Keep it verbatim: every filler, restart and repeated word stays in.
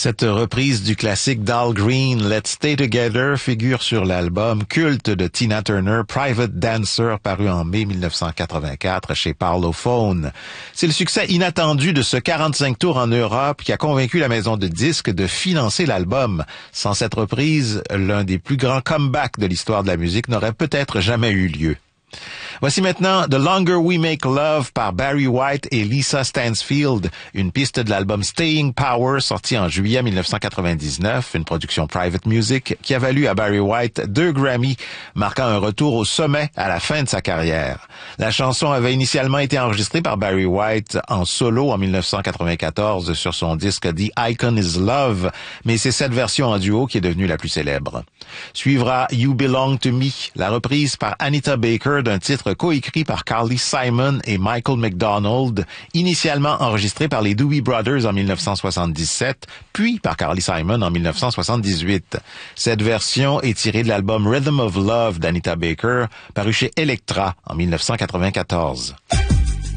Cette reprise du classique d'Al Green, Let's Stay Together, figure sur l'album culte de Tina Turner, Private Dancer, paru en mai mille neuf cent quatre-vingt-quatre chez Parlophone. C'est le succès inattendu de ce quarante-cinq tours en Europe qui a convaincu la maison de disques de financer l'album. Sans cette reprise, l'un des plus grands comebacks de l'histoire de la musique n'aurait peut-être jamais eu lieu. Voici maintenant The Longer We Make Love par Barry White et Lisa Stansfield, une piste de l'album Staying Power sorti en juillet mille neuf cent quatre-vingt-dix-neuf, une production Private Music qui a valu à Barry White deux Grammy, marquant un retour au sommet à la fin de sa carrière. La chanson avait initialement été enregistrée par Barry White en solo en mille neuf cent quatre-vingt-quatorze sur son disque The Icon Is Love, mais c'est cette version en duo qui est devenue la plus célèbre. Suivra You Belong to Me, la reprise par Anita Baker d'un titre coécrit par Carly Simon et Michael McDonald, initialement enregistré par les Doobie Brothers en mille neuf cent soixante-dix-sept, puis par Carly Simon en mille neuf cent soixante-dix-huit. Cette version est tirée de l'album Rhythm of Love d'Anita Baker, paru chez Elektra en mille neuf cent quatre-vingt-quatorze.